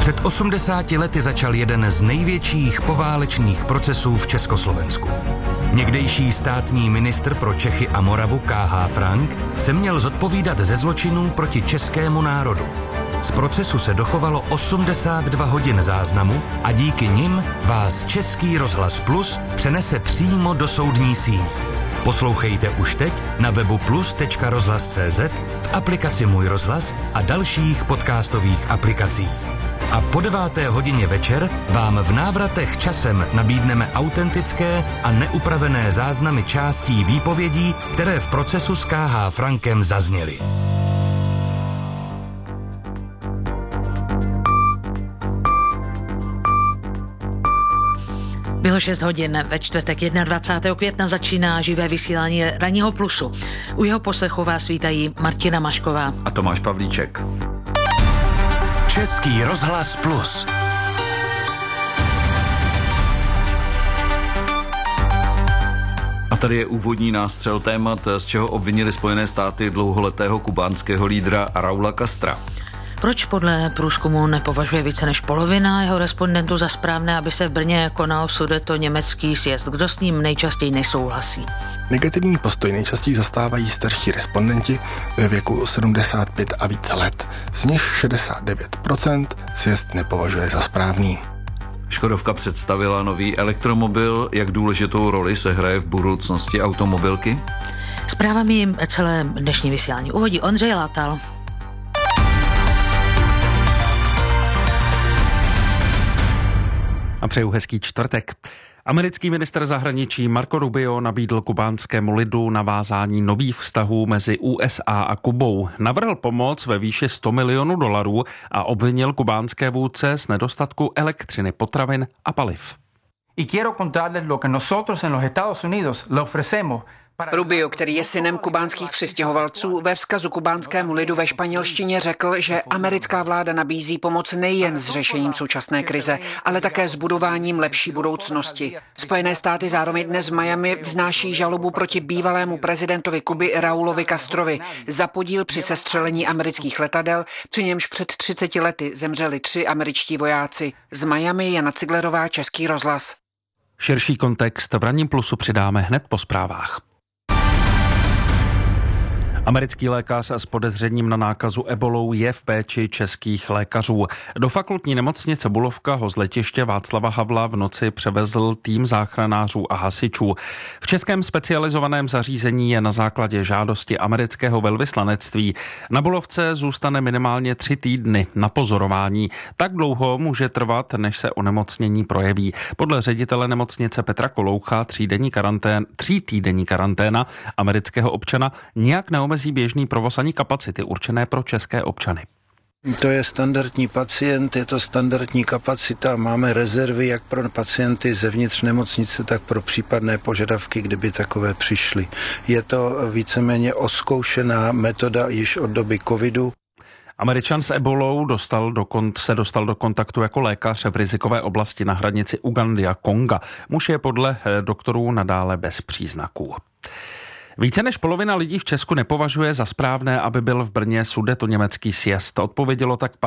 Před 80 lety začal jeden z největších poválečných procesů v Československu. Někdejší státní ministr pro Čechy a Moravu K.H. Frank se měl zodpovídat ze zločinů proti českému národu. Z procesu se dochovalo 82 hodin záznamu a díky nim vás Český rozhlas Plus přenese přímo do soudní síně. Poslouchejte už teď na webu plus.rozhlas.cz, v aplikaci Můj rozhlas a dalších podcastových aplikacích. A po 9. hodině večer vám v návratech časem nabídneme autentické a neupravené záznamy částí výpovědí, které v procesu s K.H. Frankem zazněly. Bylo 6 hodin, ve čtvrtek 21. května začíná živé vysílání Ranního Plusu. U jeho poslechu vás vítají Martina Mašková a Tomáš Pavlíček. Český rozhlas Plus. A tady je úvodní nástřel témat, z čeho obvinili Spojené státy dlouholetého kubánského lídra Raula Castra. Proč podle průzkumu nepovažuje více než polovina jeho respondentů za správné, aby se v Brně konal sudetoněmecký sjezd? Kdo s ním nejčastěji nesouhlasí? Negativní postoj nejčastěji zastávají starší respondenti ve věku 75 a více let. Z nich 69% sjezd nepovažuje za správný. Škodovka představila nový elektromobil. Jak důležitou roli se hraje v budoucnosti automobilky? Zprávami celé dnešní vysílání uvodí Ondřej Látal. A přeju hezký čtvrtek. Americký ministr zahraničí Marco Rubio nabídl kubánskému lidu navázání nových vztahů mezi USA a Kubou. Navrhl pomoc ve výši $100 milionů a obvinil kubánské vůdce z nedostatku elektřiny, potravin a paliv. Y quiero contarles lo que nosotros en los Estados Unidos le ofrecemos. Rubio, který je synem kubánských přistěhovalců, ve vzkazu kubánskému lidu ve španělštině řekl, že americká vláda nabízí pomoc nejen s řešením současné krize, ale také s budováním lepší budoucnosti. Spojené státy zároveň dnes v Miami vznáší žalobu proti bývalému prezidentovi Kuby Raulovi Castrovi za podíl při sestřelení amerických letadel, při němž před 30 lety zemřeli 3 američtí vojáci. Z Miami Jana Ciglerová, Český rozhlas. Širší kontext v Ranním Plusu přidáme hned po zprávách. Americký lékař s podezřením na nákazu ebolou je v péči českých lékařů. Do fakultní nemocnice Bulovka ho z letiště Václava Havla v noci převezl tým záchranářů a hasičů. V českém specializovaném zařízení je na základě žádosti amerického velvyslanectví. Na Bulovce zůstane minimálně 3 týdny na pozorování. Tak dlouho může trvat, než se onemocnění projeví. Podle ředitele nemocnice Petra Koloucha 3týdenní karanténa amerického občana nijak neomezí běžný provoz ani kapacity určené pro české občany. To je standardní pacient, je to standardní kapacita, máme rezervy jak pro pacienty zevnitř nemocnice, tak pro případné požadavky, kdyby takové přišly. Je to víceméně oskoušená metoda již od doby covidu. Američan s ebolou se dostal do kontaktu jako lékař v rizikové oblasti na hranici Ugandy a Konga. Muž je podle doktorů nadále bez příznaků. Více než polovina lidí v Česku nepovažuje za správné, aby byl v Brně sudetoněmecký sjezd. Odpovědělo tak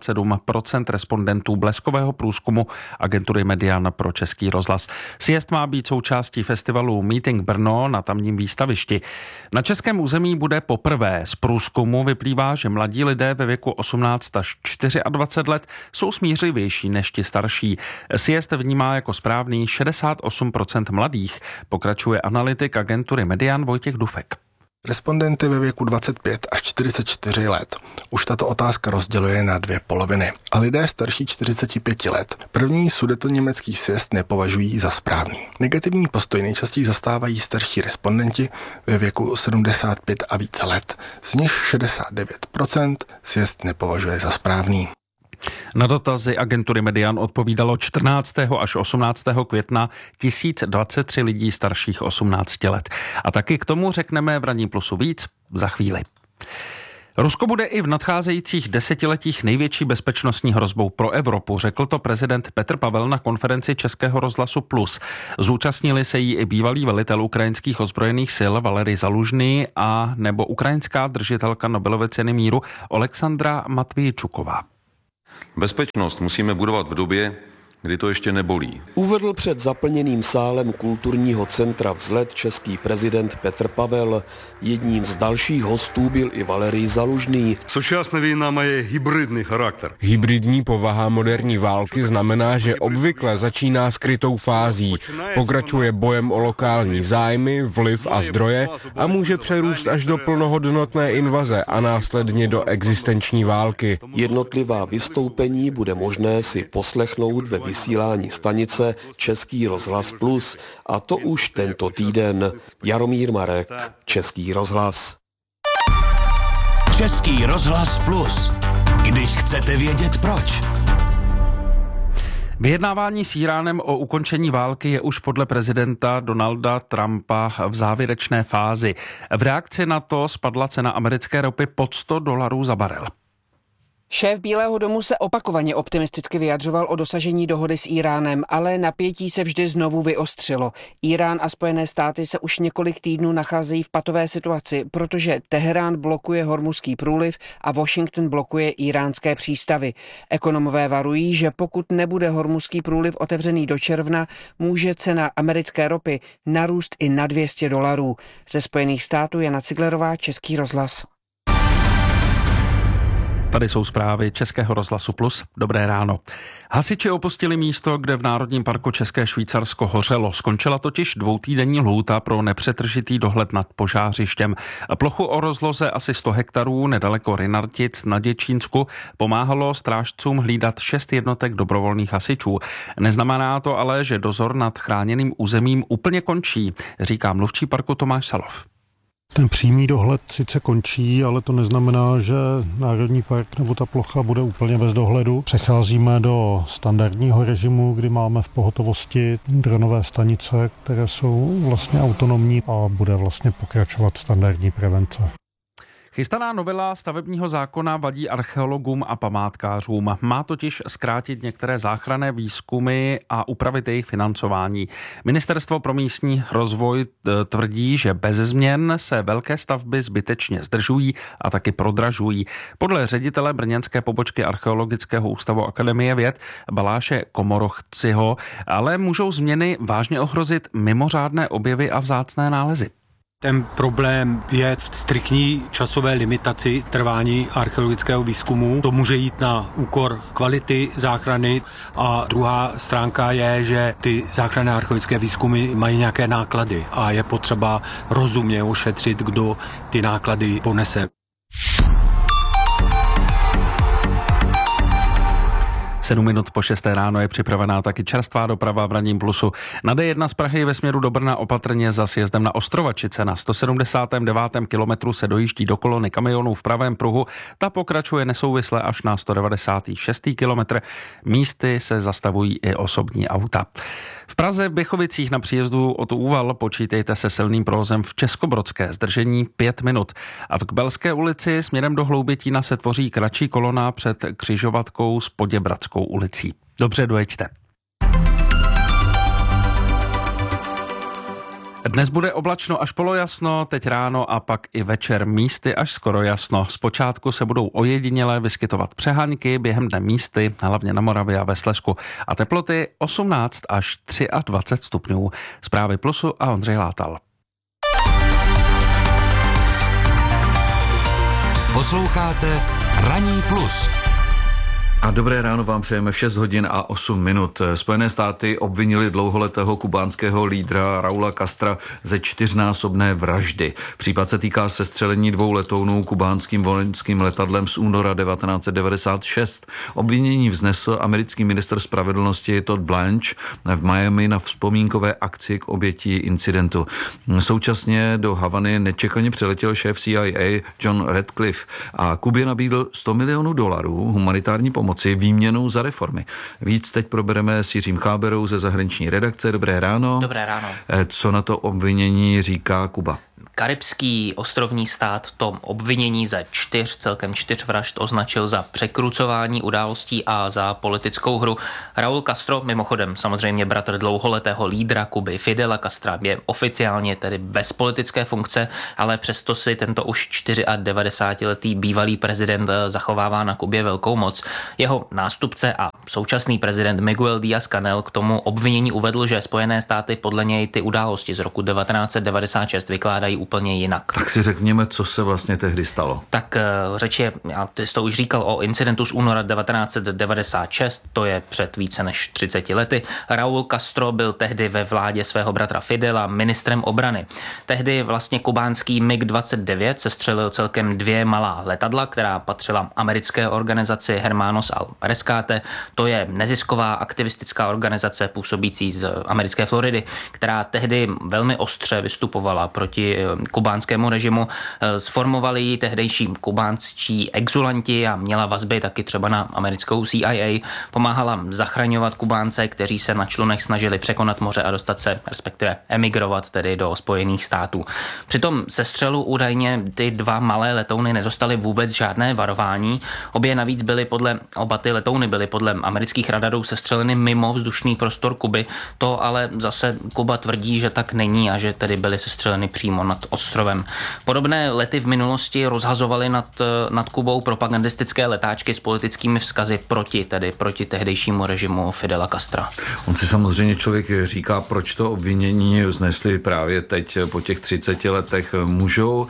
57% respondentů bleskového průzkumu agentury Median pro Český rozhlas. Sjezd má být součástí festivalu Meeting Brno na tamním výstavišti. Na českém území bude poprvé. Z průzkumu vyplývá, že mladí lidé ve věku 18 až 24 let jsou smířivější než ti starší. Sjezd vnímá jako správný 68% mladých, pokračuje analytik agentury Median Vojtěch Dufek. Respondenty ve věku 25 až 44 let už tato otázka rozděluje na 2 poloviny. A lidé starší 45 let první sudetoněmecký sjezd nepovažují za správný. Negativní postoj nejčastěji zastávají starší respondenti ve věku 75 a více let. Z nich 69% sjezd nepovažuje za správný. Na dotazy agentury Median odpovídalo 14. až 18. května 1023 lidí starších 18 let. A taky k tomu řekneme v Ranním Plusu víc za chvíli. Rusko bude i v nadcházejících desetiletích největší bezpečnostní hrozbou pro Evropu, řekl to prezident Petr Pavel na konferenci Českého rozhlasu Plus. Zúčastnili se jí i bývalý velitel ukrajinských ozbrojených sil Valerij Zalužný a nebo ukrajinská držitelka Nobelovy ceny míru Oleksandra Matvijčuková. Bezpečnost musíme budovat v době, kdy to ještě nebolí. Uvedl před zaplněným sálem kulturního centra Vzlet český prezident Petr Pavel. Jedním z dalších hostů byl i Valerij Zalužný. Současná výzva má hybridní charakter. Hybridní povaha moderní války znamená, že obvykle začíná skrytou fází. Pokračuje bojem o lokální zájmy, vliv a zdroje a může přerůst až do plnohodnotné invaze a následně do existenční války. Jednotlivá vystoupení bude možné si poslechnout ve vysílání stanice Český rozhlas Plus, a to už tento týden. Jaromír Marek, Český rozhlas. Český rozhlas Plus. Když chcete vědět proč. Vyjednávání s Íránem o ukončení války je už podle prezidenta Donalda Trumpa v závěrečné fázi. V reakci na to spadla cena americké ropy pod $100 za barel. Šéf Bílého domu se opakovaně optimisticky vyjadřoval o dosažení dohody s Íránem, ale napětí se vždy znovu vyostřilo. Írán a Spojené státy se už několik týdnů nacházejí v patové situaci, protože Teherán blokuje Hormuzský průliv a Washington blokuje íránské přístavy. Ekonomové varují, že pokud nebude Hormuzský průliv otevřený do června, může cena americké ropy narůst i na $200. Ze Spojených států Jana Ciglerová, Český rozhlas. Tady jsou zprávy Českého rozhlasu Plus. Dobré ráno. Hasiči opustili místo, kde v Národním parku České Švýcarsko hořelo. Skončila totiž 2týdenní lhůta pro nepřetržitý dohled nad požářištěm. Plochu o rozloze asi 100 hektarů nedaleko Rynartic na Děčínsku pomáhalo strážcům hlídat 6 jednotek dobrovolných hasičů. Neznamená to ale, že dozor nad chráněným územím úplně končí, říká mluvčí parku Tomáš Salov. Ten přímý dohled sice končí, ale to neznamená, že národní park nebo ta plocha bude úplně bez dohledu. Přecházíme do standardního režimu, kdy máme v pohotovosti dronové stanice, které jsou vlastně autonomní, a bude vlastně pokračovat standardní prevence. Chystaná novela stavebního zákona vadí archeologům a památkářům. Má totiž zkrátit některé záchranné výzkumy a upravit jejich financování. Ministerstvo pro místní rozvoj tvrdí, že bez změn se velké stavby zbytečně zdržují a taky prodražují. Podle ředitele brněnské pobočky Archeologického ústavu Akademie věd Baláše Komorochciho ale můžou změny vážně ohrozit mimořádné objevy a vzácné nálezy. Ten problém je v striktní časové limitaci trvání archeologického výzkumu. To může jít na úkor kvality záchrany a druhá stránka je, že ty záchranné archeologické výzkumy mají nějaké náklady a je potřeba rozumně ošetřit, kdo ty náklady ponese. 7 minut po 6 ráno je připravená taky čerstvá doprava v ranním Plusu. Na D1 z Prahy ve směru do Brna opatrně za sjezdem na Ostrovačice. Na 179. kilometru se dojíždí do kolony kamionů v pravém pruhu. Ta pokračuje nesouvisle až na 196. kilometr. Místy se zastavují i osobní auta. V Praze v Běchovicích na příjezdu od Úval počítejte se silným provozem v Českobrodské, zdržení 5 minut. A v Kbelské ulici směrem do Hloubětína se tvoří kratší kolona před křižovatkou s Poděbradskou ulicí. Dobře, dojeďte. Dnes bude oblačno až polojasno, teď ráno a pak i večer místy až skoro jasno. Zpočátku se budou ojediněle vyskytovat přeháňky, během dne místy, hlavně na Moravě a ve Slezsku. A teploty 18 až 23 stupňů. Zprávy Plusu a Ondřej Látal. Posloucháte Ranní Plus. A dobré ráno vám přejeme v 6 hodin a 8 minut. Spojené státy obvinili dlouholetého kubánského lídra Raula Castra ze 4násobné vraždy. Případ se týká sestřelení 2 letounů kubánským vojenským letadlem z února 1996. Obvinění vznesl americký ministr spravedlnosti Todd Blanche v Miami na vzpomínkové akci k oběti incidentu. Současně do Havany nečekaně přiletěl šéf CIA John Radcliffe a Kubě nabídl $100 milionů humanitární pomoci výměnou za reformy. Víc teď probereme s Jiřím Cháberou ze zahraniční redakce. Dobré ráno. Dobré ráno. Co na to obvinění říká Kuba? Karibský ostrovní stát to obvinění ze celkem čtyř vražd označil za překrucování událostí a za politickou hru. Raúl Castro, mimochodem samozřejmě bratr dlouholetého lídra Kuby Fidela Castra, je oficiálně tedy bez politické funkce, ale přesto si tento už 94letý bývalý prezident zachovává na Kubě velkou moc. Jeho nástupce a současný prezident Miguel Díaz-Canel k tomu obvinění uvedl, že Spojené státy podle něj ty události z roku 1996 vykládají úplně jinak. Tak si řekněme, co se vlastně tehdy stalo. Tak řeč je, ty jsi to už říkal, o incidentu z února 1996, to je před více než 30 lety. Raúl Castro byl tehdy ve vládě svého bratra Fidela ministrem obrany. Tehdy vlastně kubánský MiG-29 sestřelil celkem 2 malá letadla, která patřila americké organizaci Hermanos al Rescate. To je nezisková aktivistická organizace působící z americké Floridy, která tehdy velmi ostře vystupovala proti kubánskému režimu. Sformovali ji tehdejší kubánští exulanti a měla vazby taky třeba na americkou CIA. Pomáhala zachraňovat Kubánce, kteří se na člunech snažili překonat moře a dostat se, respektive emigrovat tedy do Spojených států. Přitom sestřelu údajně ty 2 malé letouny nedostaly vůbec žádné varování. Oba ty letouny byly podle amerických radarů sestřeleny mimo vzdušný prostor Kuby. To ale zase Kuba tvrdí, že tak není a že tedy byly sestřeleny přímo nad ostrovem. Podobné lety v minulosti rozhazovaly nad Kubou propagandistické letáčky s politickými vzkazy proti tehdejšímu režimu Fidela Castra. On si samozřejmě člověk říká, proč to obvinění vznesli právě teď po těch 30 letech. Můžou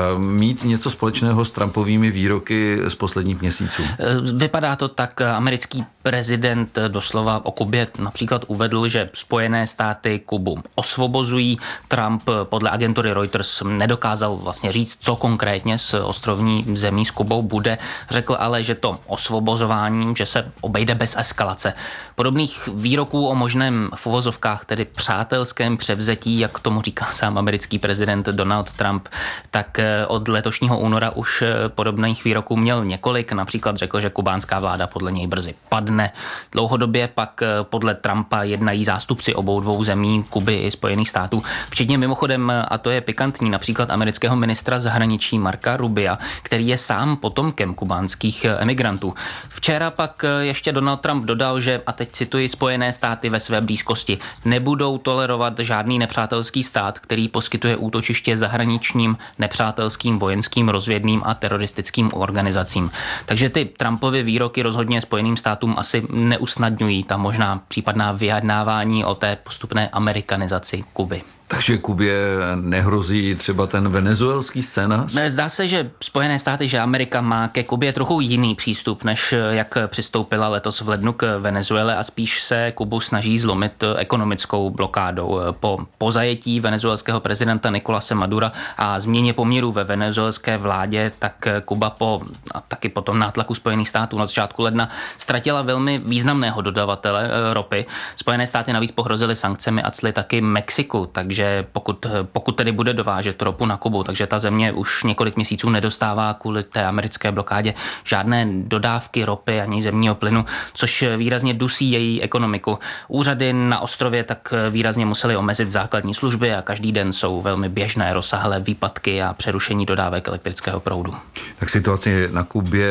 mít něco společného s Trumpovými výroky z posledních měsíců? Vypadá to tak. Americký prezident doslova o Kubě například uvedl, že Spojené státy Kubu osvobozují. Trump podle agentury Reuters nedokázal vlastně říct, co konkrétně s ostrovní zemí s Kubou bude. Řekl ale, že to osvobozování, že se obejde bez eskalace. Podobných výroků o možném v uvozovkách tedy přátelském převzetí, jak tomu říká sám americký prezident Donald Trump, tak od letošního února už podobných výroků měl několik. Například řekl, že kubánská vláda podle něj brzy padne. Dlouhodobě pak podle Trumpa jednají zástupci obou dvou zemí, Kuby i Spojených států, včetně mimochodem, a to je pikantní, například amerického ministra zahraničí Marca Rubia, který je sám potomkem kubánských emigrantů. Včera pak ještě Donald Trump dodal, že, a teď cituji, Spojené státy ve své blízkosti nebudou tolerovat žádný nepřátelský stát, který poskytuje útočiště zahraničním nepřátelským vojenským rozvědným a teroristickým organizacím. Takže ty Trumpovy výroky rozhodně Spojeným státům asi neusnadňují ta možná případná vyjednávání o té postupné amerikanizaci Kuby. Takže Kubě nehrozí třeba ten venezuelský scénář? Zdá se, že Spojené státy, že Amerika má ke Kubě trochu jiný přístup, než jak přistoupila letos v lednu k Venezuele a spíš se Kubu snaží zlomit ekonomickou blokádou. Po zajetí venezuelského prezidenta Nicolase Madura a změně poměrů ve venezuelské vládě, tak Kuba taky po tom nátlaku Spojených států na začátku ledna ztratila velmi významného dodavatele ropy. Spojené státy navíc pohrozily sankcemi a cly taky Mexiku, takže pokud tedy bude dovážet ropu na Kubu, takže ta země už několik měsíců nedostává kvůli té americké blokádě žádné dodávky ropy ani zemního plynu, což výrazně dusí její ekonomiku. Úřady na ostrově tak výrazně musely omezit základní služby a každý den jsou velmi běžné rozsáhlé výpadky a přerušení dodávek elektrického proudu. Tak situaci na Kubě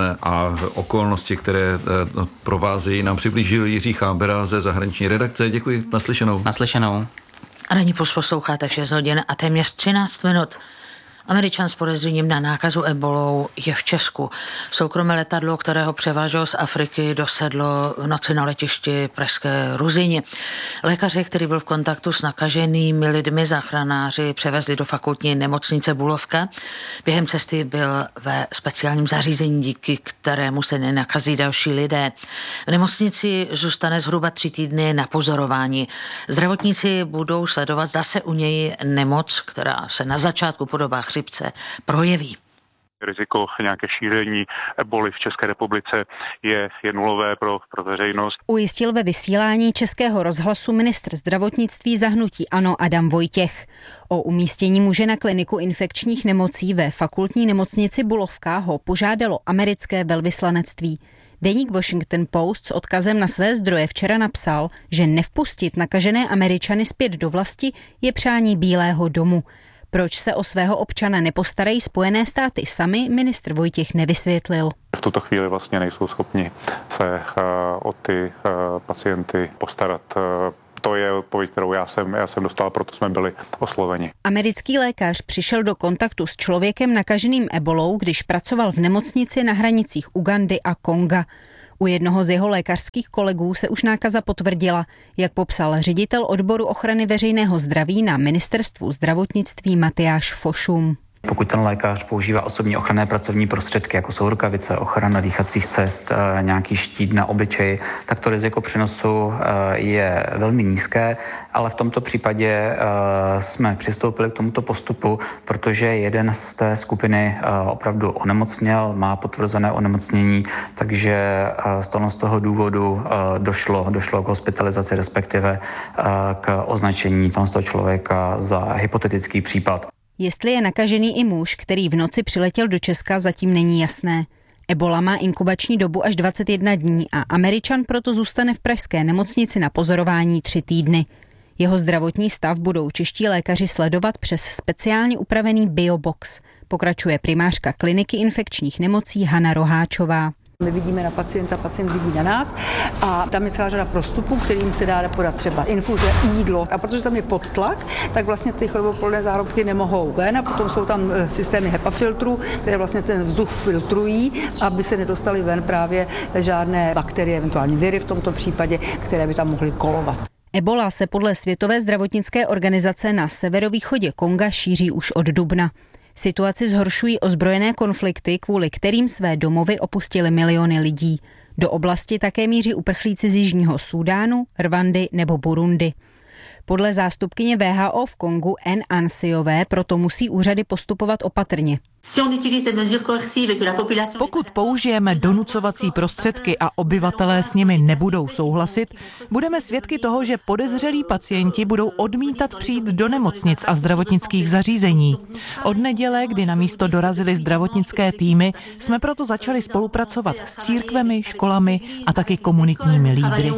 a okolnosti, které provázejí, nám přiblížil Jiří Chábera ze zahraniční redakce. Děkuji, naslyšenou. Naslyšenou. A nyní posloucháte 6 hodin a téměř 13 minut. Američan s podezřením na nákazu ebolou je v Česku. Soukromé letadlo, kterého převáželo z Afriky, dosedlo v noci na letišti pražské Ruzyně. Lékaři, který byl v kontaktu s nakaženými lidmi, záchranáři převezli do fakultní nemocnice Bulovka. Během cesty byl ve speciálním zařízení, díky kterému se nenakazí další lidé. V nemocnici zůstane zhruba 3 týdny na pozorování. Zdravotníci budou sledovat, zda se u něj nemoc, která se na začátku podobá chřipce, projeví. Riziko nějaké šíření eboli v České republice je nulové pro veřejnost. Ujistil ve vysílání Českého rozhlasu ministr zdravotnictví za hnutí ANO Adam Vojtěch. O umístění muže na kliniku infekčních nemocí ve fakultní nemocnici Bulovka ho požádalo americké velvyslanectví. Deník Washington Post s odkazem na své zdroje včera napsal, že nevpustit nakažené Američany zpět do vlasti je přání Bílého domu. Proč se o svého občana nepostarají Spojené státy sami, ministr Vojtěch nevysvětlil. V tuto chvíli vlastně nejsou schopni se o ty pacienty postarat. To je odpověď, kterou já jsem dostal, proto jsme byli osloveni. Americký lékař přišel do kontaktu s člověkem nakaženým ebolou, když pracoval v nemocnici na hranicích Ugandy a Konga. U jednoho z jeho lékařských kolegů se už nákaza potvrdila, jak popsal ředitel odboru ochrany veřejného zdraví na ministerstvu zdravotnictví Matyáš Fošum. Pokud ten lékař používá osobní ochranné pracovní prostředky, jako jsou rukavice, ochrana dýchacích cest, nějaký štít na obličeji, tak to riziko přenosu je velmi nízké, ale v tomto případě jsme přistoupili k tomuto postupu, protože jeden z té skupiny opravdu onemocněl, má potvrzené onemocnění, takže z toho důvodu došlo k hospitalizaci, respektive k označení toho člověka za hypotetický případ. Jestli je nakažený i muž, který v noci přiletěl do Česka, zatím není jasné. Ebola má inkubační dobu až 21 dní a Američan proto zůstane v pražské nemocnici na pozorování 3 týdny. Jeho zdravotní stav budou čeští lékaři sledovat přes speciálně upravený Biobox, pokračuje primářka kliniky infekčních nemocí Hana Roháčová. My vidíme na pacienta, pacient vidí na nás a tam je celá řada prostupů, kterým se dá podat třeba infuze, jídlo. A protože tam je podtlak, tak vlastně ty choroboplodné zárodky nemohou ven a potom jsou tam systémy HEPA filtrů, které vlastně ten vzduch filtrují, aby se nedostaly ven právě žádné bakterie, eventuální viry v tomto případě, které by tam mohly kolovat. Ebola se podle Světové zdravotnické organizace na severovýchodě Konga šíří už od dubna. Situaci zhoršují ozbrojené konflikty, kvůli kterým své domovy opustili miliony lidí. Do oblasti také míří uprchlíci z Jižního Súdánu, Rwandy nebo Burundi. Podle zástupkyně WHO v Kongu N. Ansiové proto musí úřady postupovat opatrně. Pokud použijeme donucovací prostředky a obyvatelé s nimi nebudou souhlasit, budeme svědky toho, že podezřelí pacienti budou odmítat přijít do nemocnic a zdravotnických zařízení. Od neděle, kdy na místo dorazily zdravotnické týmy, jsme proto začali spolupracovat s církvemi, školami a taky komunitními lídry.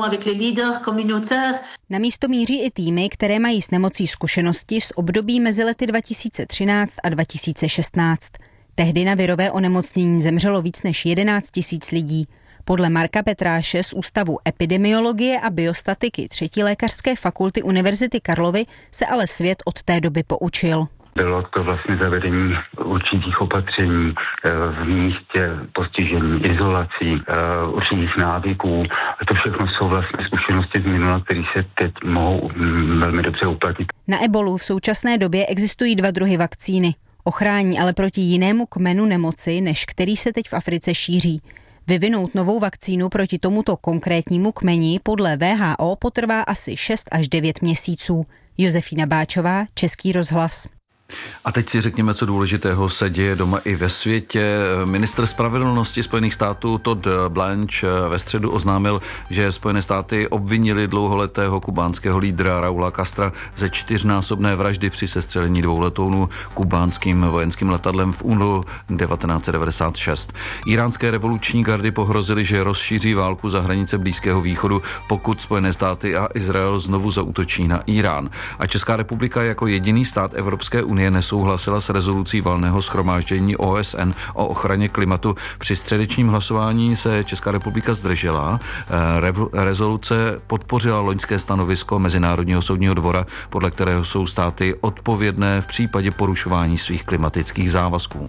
Na místo míří i týmy, které mají s nemocí zkušenosti z období mezi lety 2013 a 2016. Tehdy na virové onemocnění zemřelo víc než 11 000 lidí. Podle Marka Petráše z Ústavu epidemiologie a biostatiky 3. lékařské fakulty Univerzity Karlovy se ale svět od té doby poučil. Bylo to vlastně zavedení určitých opatření v místě postižení, izolací, určitých návyků. To všechno jsou vlastně zkušenosti z minula, které se teď mohou velmi dobře uplatnit. Na ebolu v současné době existují 2 druhy vakcíny. Ochrání ale proti jinému kmenu nemoci, než který se teď v Africe šíří. Vyvinout novou vakcínu proti tomuto konkrétnímu kmeni podle WHO potrvá asi 6 až 9 měsíců. Josefína Báčová, Český rozhlas. A teď si řekněme, co důležitého se děje doma i ve světě. Ministr spravedlnosti Spojených států Todd Blanche ve středu oznámil, že Spojené státy obvinili dlouholetého kubánského lídra Raula Castra ze 4násobné vraždy při sestřelení 2 letounů kubánským vojenským letadlem v únoru 1996. Iránské revoluční gardy pohrozily, že rozšíří válku za hranice Blízkého východu, pokud Spojené státy a Izrael znovu zaútočí na Irán. A Česká republika jako jediný stát Evropské unie nesouhlasila s rezolucí valného shromáždění OSN o ochraně klimatu. Při středečním hlasování se Česká republika zdržela. Rezoluce podpořila loňské stanovisko Mezinárodního soudního dvora, podle kterého jsou státy odpovědné v případě porušování svých klimatických závazků.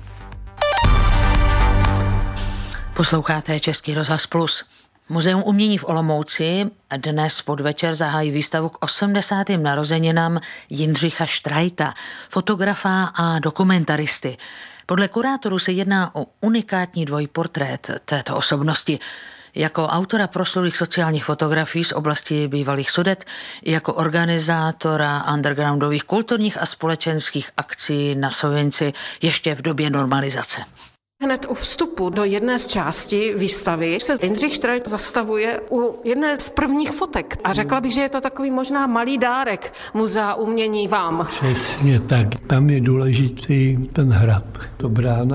Posloucháte Český rozhlas Plus. Muzeum umění v Olomouci dnes podvečer zahájí výstavu k 80. narozeninám Jindřicha Štrajta, fotografa a dokumentaristy. Podle kurátorů se jedná o unikátní dvojportrét této osobnosti. Jako autora proslulých sociálních fotografií z oblasti bývalých Sudet, jako organizátora undergroundových kulturních a společenských akcí na Sověnci ještě v době normalizace. Hned u vstupu do jedné z části výstavy se Jindřich Štrajt zastavuje u jedné z prvních fotek. A řekla bych, že je to takový možná malý dárek Muzea umění vám. Přesně tak. Tam je důležitý ten hrad. To brána,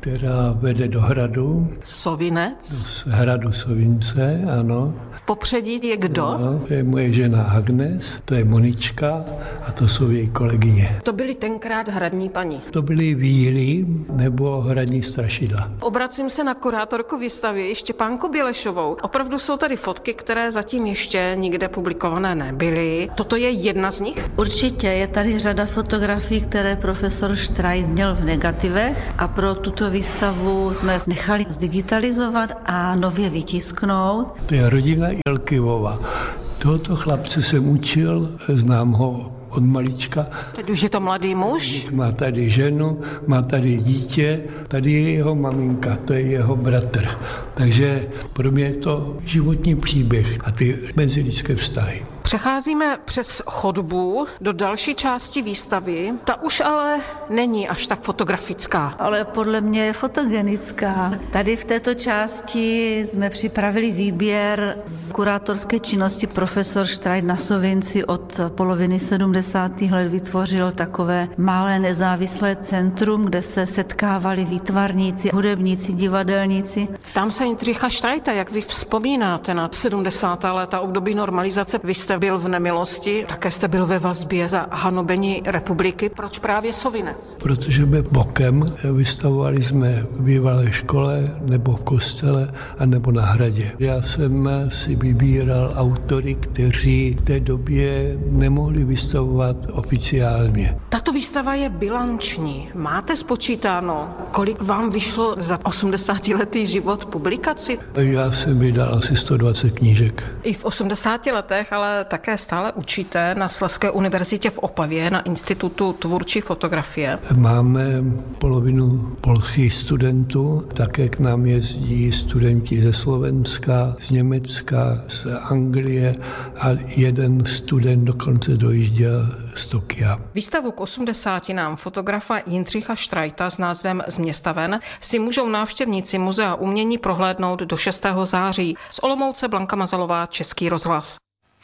která vede do hradu. Sovinec? Z hradu Sovince, ano. V popředí je kdo? No, to je moje žena Agnes, to je Monička a to jsou její kolegyně. To byly tenkrát hradní paní. To byly víly nebo hradní strašidla. Obracím se na kurátorku výstavy Štěpánku Bělešovou. Opravdu jsou tady fotky, které zatím ještě nikde publikované nebyly. Toto je jedna z nich? Určitě, je tady řada fotografií, které profesor Streit měl v negativech a pro tuto výstavu jsme nechali zdigitalizovat a nově vytisknout. To je rodina Jelkivova. Tohoto chlapce jsem učil, znám ho od malička. Teď už je to mladý muž? Má tady ženu, má tady dítě, tady je jeho maminka, to je jeho bratr. Takže pro mě je to životní příběh a ty mezilidské vztahy. Přecházíme přes chodbu do další části výstavy. Ta už ale není až tak fotografická. Ale podle mě je fotogenická. Tady v této části jsme připravili výběr z kurátorské činnosti. Profesor Streit na Sovinci od poloviny 70. let vytvořil takové malé nezávislé centrum, kde se setkávali výtvarníci, hudebníci, divadelníci. Tam se Jindřicha Streita, jak vy vzpomínáte na 70. léta období normalizace, vy jste byl v nemilosti, také jste byl ve vazbě za hanobení republiky. Proč právě Sovinec? Protože by bokem vystavovali jsme v bývalé škole, nebo v kostele, a nebo na hradě. Já jsem si vybíral autory, kteří v té době nemohli vystavovat oficiálně. Tato výstava je bilanční. Máte spočítáno, kolik vám vyšlo za 80letý život publikaci? Já jsem vydal asi 120 knížek. I v 80 letech, ale také stále učíte na Slezské univerzitě v Opavě na Institutu tvůrčí fotografie. Máme polovinu polských studentů, také k nám jezdí studenti ze Slovenska, z Německa, z Anglie a jeden student dokonce dojížděl z Tokia. Výstavu k 80 fotografa Jindřicha Streita s názvem Z města ven si můžou návštěvníci Muzea umění prohlédnout do 6. září. Z Olomouce Blanka Mazalová, Český rozhlas.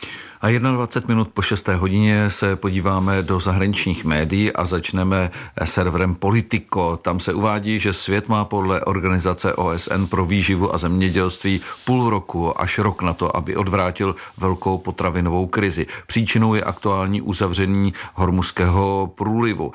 A 21 minut po 6. hodině se podíváme do zahraničních médií a začneme serverem Politico. Tam se uvádí, že svět má podle organizace OSN pro výživu a zemědělství půl roku až rok na to, aby odvrátil velkou potravinovou krizi. Příčinou je aktuální uzavření Hormuzského průlivu.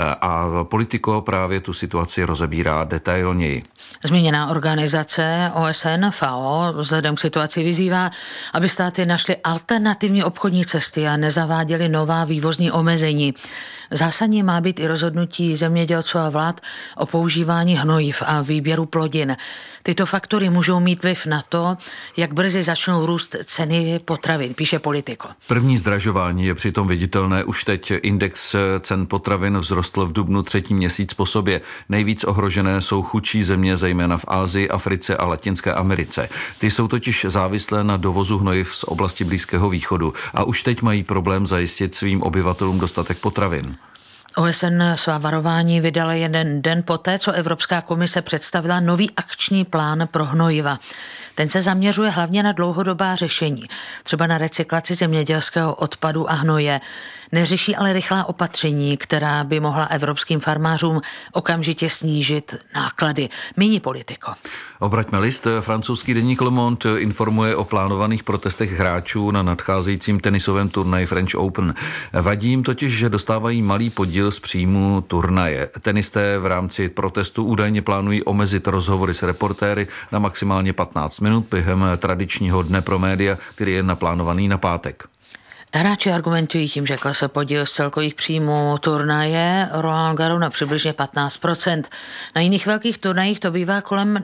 A Politico právě tu situaci rozebírá detailněji. Zmíněná organizace OSN FAO vzhledem k situaci vyzývá, aby státy našly alternativní obchodní cesty a nezaváděly nová vývozní omezení. Zásadně má být i rozhodnutí zemědělců a vlád o používání hnojiv a výběru plodin. Tyto faktory můžou mít vliv na to, jak brzy začnou růst ceny potravin, píše Politico. První zdražování je přitom viditelné už teď. Index cen potravin vzrostl v dubnu 3. měsíc po sobě. Nejvíc ohrožené jsou chudší země, zejména v Asii, Africe a Latinské Americe. Ty jsou totiž závislé na dovozu hnojiv z oblasti Blízkého východu a už teď mají problém zajistit svým obyvatelům dostatek potravin. OSN svá varování vydala jeden den poté, co Evropská komise představila nový akční plán pro hnojiva. Ten se zaměřuje hlavně na dlouhodobá řešení, třeba na recyklaci zemědělského odpadu a hnoje. Neřeší ale rychlá opatření, která by mohla evropským farmářům okamžitě snížit náklady. Míní Politico. Obraťme list. Francouzský deník Le Monde informuje o plánovaných protestech hráčů na nadcházejícím tenisovém turnaji French Open. Vadí jim totiž, že dostávají malý podíl z příjmu turnaje. Tenisté v rámci protestu údajně plánují omezit rozhovory s reportéry na maximálně 15 minut během tradičního dne pro média, který je naplánovaný na pátek. Hráči argumentují tím, že klesl podíl z celkových příjmů turnaje Roland Garros na přibližně 15%. Na jiných velkých turnajích to bývá kolem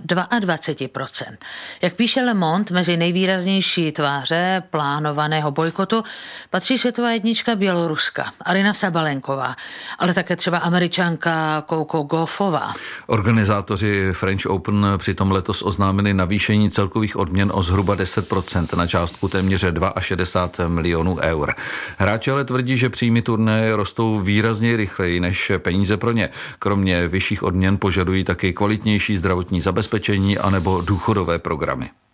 22%. Jak píše Le Monde, mezi nejvýraznější tváře plánovaného bojkotu patří světová jednička Běloruska, Aryna Sabalenková, ale také třeba Američanka Coco Gauffová. Organizátoři French Open přitom letos oznámili navýšení celkových odměn o zhruba 10% na částku téměř 62 milionů eur. Hráči ale tvrdí, že příjmy turnaje rostou výrazně rychleji než peníze pro ně. Kromě vyšších odměn požadují taky kvalitnější zdravotní zabezpečení anebo důchodové programy.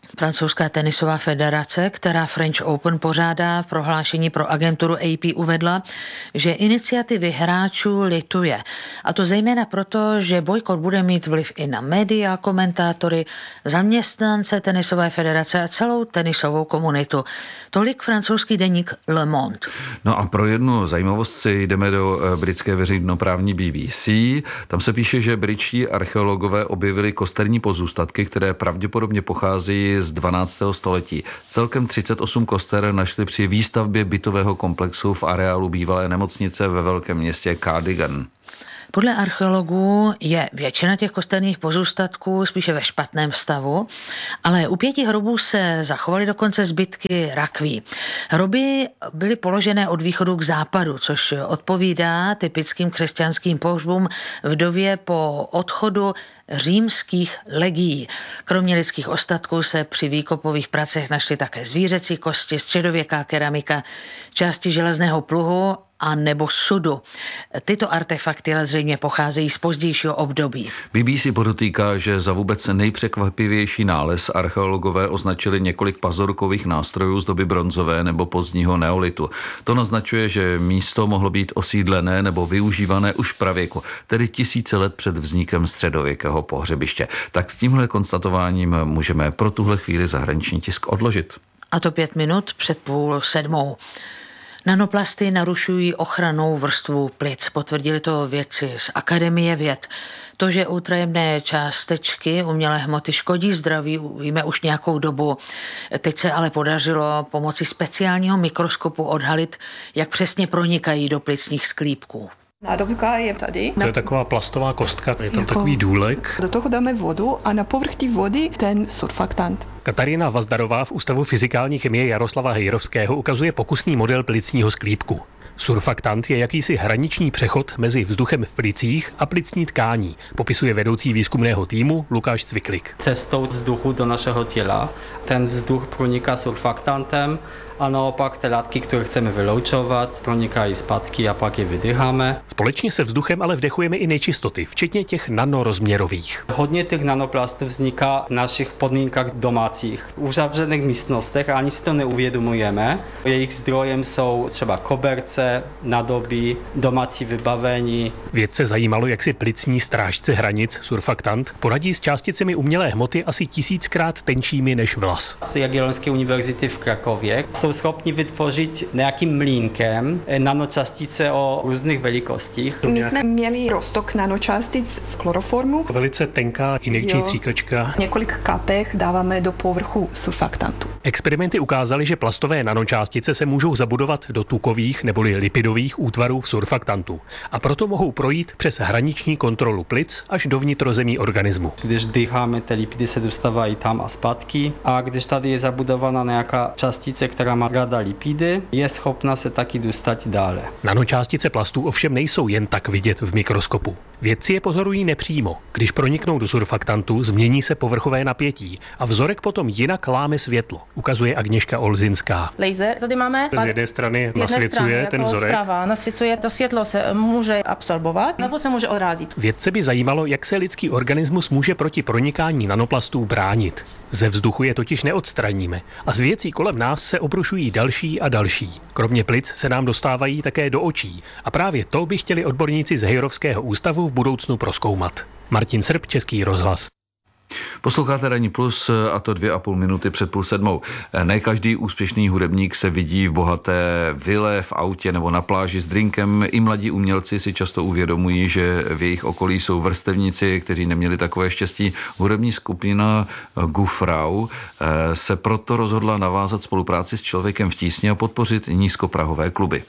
Francouzská tenisová federace, která French Open pořádá, v prohlášení pro agenturu AP uvedla, že iniciativy hráčů lituje. A to zejména proto, že bojkot bude mít vliv i na média, komentátory, zaměstnance tenisové federace a celou tenisovou komunitu. Tolik francouzský deník Le Monde. No a pro jednu zajímavost si jdeme do britské veřejnoprávní BBC. Tam se píše, že britští archeologové objevili kosterní pozůstatky, které pravděpodobně pocházejí z 12. století. Celkem 38 koster našli při výstavbě bytového komplexu v areálu bývalé nemocnice ve velkém městě Cardigan. Podle archeologů je většina těch kosterních pozůstatků spíše ve špatném stavu, ale u 5 hrobů se zachovaly dokonce zbytky rakví. Hroby byly položené od východu k západu, což odpovídá typickým křesťanským pohřbům v době po odchodu římských legií. Kromě lidských ostatků se při výkopových pracech našly také zvířecí kosti, středověká keramika, části železného pluhu a nebo sudu. Tyto artefakty ale zřejmě pocházejí z pozdějšího období. BBC podotýká, že za vůbec nejpřekvapivější nález archeologové označili několik pazorkových nástrojů z doby bronzové nebo pozdního neolitu. To naznačuje, že místo mohlo být osídlené nebo využívané už v pravěku, tedy tisíce let před vznikem středověkého pohřebiště. Tak s tímhle konstatováním můžeme pro tuhle chvíli zahraniční tisk odložit. A to 5 minut před 6:30. Nanoplasty narušují ochrannou vrstvu plic. Potvrdili to vědci z Akademie věd. To, že ultrajemné částečky umělé hmoty škodí zdraví, víme už nějakou dobu. Teď se ale podařilo pomocí speciálního mikroskopu odhalit, jak přesně pronikají do plicních sklípků. Nádobka je tady. To je taková plastová kostka, je tam takový důlek. Do toho dáme vodu a na povrch té vody ten surfaktant. Katarina Vazdarová v Ústavu fyzikální chemie Jaroslava Hejrovského ukazuje pokusný model plicního sklípku. Surfaktant je jakýsi hraniční přechod mezi vzduchem v plicích a plicní tkání, popisuje vedoucí výzkumného týmu Lukáš Cviklik. Cestou vzduchu do našeho těla ten vzduch proniká surfaktantem a naopak ty látky, které chceme vyloučovat, pronikají zpátky a pak je vydýcháme. Společně se vzduchem ale vdechujeme i nečistoty, včetně těch nanorozměrových. Hodně těch nanoplastů vzniká v našich podmínkách domácích, v uzavřených místnostech a ani si to neuvědomujeme. Jejich zdrojem jsou třeba koberce, nádoby, domácí vybavení. Vědce zajímalo, jak si plicní strážce hranic, surfaktant, poradí s částicemi umělé hmoty asi 1000krát tenčími než vlas. Z Jagiellonské univerzity v Krakově jsou schopni vytvořit nějakým mlýnkem nanočástice o různých velikostích. My jsme měli roztok nanočástic v chloroformu. Velice tenká injekční stříkačka. Několik kapek dáváme do povrchu surfaktantu. Experimenty ukázaly, že plastové nanočástice se můžou zabudovat do tukových neboli lipidových útvarů v surfaktantu a proto mohou projít přes hraniční kontrolu plic až do vnitrozemí organismu. Když dýcháme, ty lipidy se dostávají tam a zpátky a když tady je zabudovaná nějaká částice, která má ráda lipidy, je schopna se taky dostat dále. Nanočástice plastů ovšem nejsou jen tak vidět v mikroskopu. Vědci je pozorují nepřímo. Když proniknou do surfaktantu, změní se povrchové napětí a vzorek potom jinak láme světlo, ukazuje Agněška Olzinská. Laser tady máme. Z jedné strany nasvěcuje ten vzorek. Zprava, nasvěcuje, to světlo se může absorbovat nebo se může odrazit. Vědce by zajímalo, jak se lidský organismus může proti pronikání nanoplastů bránit. Ze vzduchu je totiž neodstraníme a z věcí kolem nás se obrušují další a další. Kromě plic se nám dostávají také do očí a právě to by chtěli odborníci z Hejrovského ústavu v budoucnu prozkoumat. Martin Srb, Český rozhlas. Posloucháte Ranní plus a to 2,5 minuty před 6:30. Ne každý úspěšný hudebník se vidí v bohaté vile, v autě nebo na pláži s drinkem. I mladí umělci si často uvědomují, že v jejich okolí jsou vrstevníci, kteří neměli takové štěstí. Hudební skupina Gufrau se proto rozhodla navázat spolupráci s Člověkem v tísni a podpořit nízkoprahové kluby.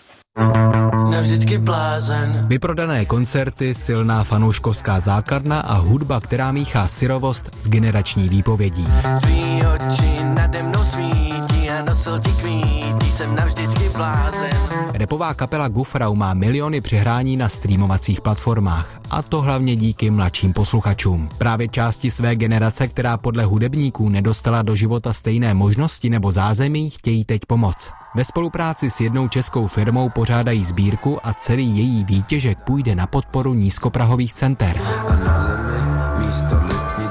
Navždycky blázen. Vyprodané koncerty, silná fanouškovská základna a hudba, která míchá syrovost s generační výpovědí. Tvý oči nade mnou svítí a nosil ti kvítí, jsem navždycky blázen. Rapová kapela Gufrau má miliony přihrání na streamovacích platformách. A to hlavně díky mladším posluchačům. Právě části své generace, která podle hudebníků nedostala do života stejné možnosti nebo zázemí, chtějí teď pomoct. Ve spolupráci s jednou českou firmou pořádají sbírku a celý její výtěžek půjde na podporu nízkoprahových center. A na zemi místo letnic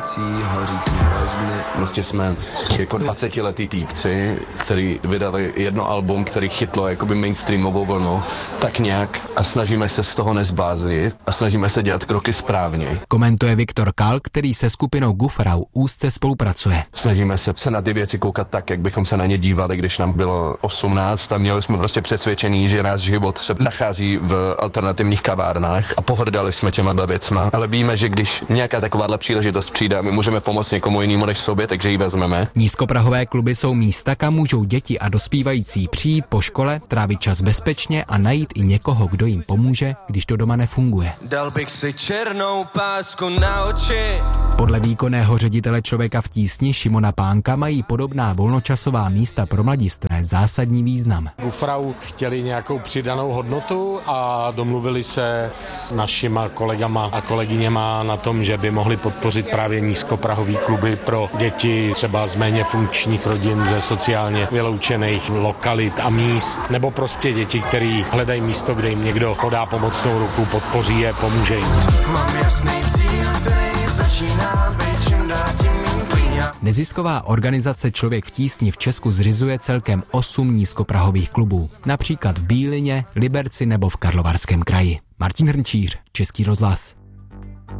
hořící hrozny. Prostě jsme jako 20letý týpci, který vydali jedno album, který chytlo jakoby mainstreamovou vlnu, tak nějak a snažíme se z toho nezbláznit a snažíme se dělat kroky správně. Komentuje Viktor Kal, který se skupinou Gufrau úzce spolupracuje. Snažíme se na ty věci koukat tak, jak bychom se na ně dívali, když nám bylo 18 a měli jsme prostě přesvědčení, že náš život se nachází v alternativních kavárnách a pohrdali jsme těma věcma. Ale víme, že když nějaká takováhle příležitost přijde, my můžeme pomoct někomu jinému než sobě, takže ji vezmeme. Nízkoprahové kluby jsou místa, kam můžou děti a dospívající přijít po škole, trávit čas bezpečně a najít i někoho, kdo jim pomůže, když to doma nefunguje. Dal bych si černou pásku na oči. Podle výkonného ředitele Člověka v tísni Šimona Pánka mají podobná volnočasová místa pro mladistvé zásadní význam. Gufrau chtěli nějakou přidanou hodnotu a domluvili se s našima kolegama a kolegyněma na tom, že by mohli podpořit právě nízkoprahový kluby pro děti třeba z méně funkčních rodin, ze sociálně vyloučených lokalit a míst, nebo prostě děti, které hledají místo, kde jim někdo podá pomocnou ruku, podpoří je, pomůže jim. Mám jasný cíl, který začíná být čím dál tím méně. Nezisková organizace Člověk v tísni v Česku zřizuje celkem 8 nízkoprahových klubů, například v Bílině, Liberci nebo v Karlovarském kraji. Martin Hrnčíř, Český rozhlas.